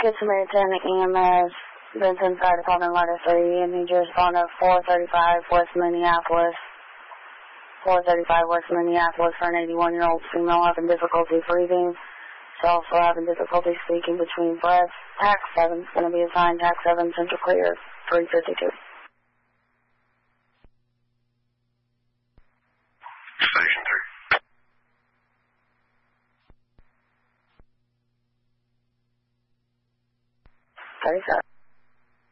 Good Samaritan EMS, Benson Fire Department, Letter 3, and need your respond to 435 West Minneapolis. 435 West Minneapolis for an 81-year-old female having difficulty breathing. She's also having difficulty speaking between breaths. TAC 7 is going to be assigned. TAC 7, Central Clear, 352. Station 3. 37.